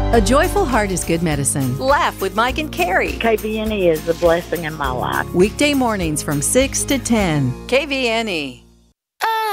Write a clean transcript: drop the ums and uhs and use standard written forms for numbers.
A joyful heart is good medicine. Laugh with Mike and Carrie. KVNE is a blessing in my life. Weekday mornings from 6 to 10. KVNE.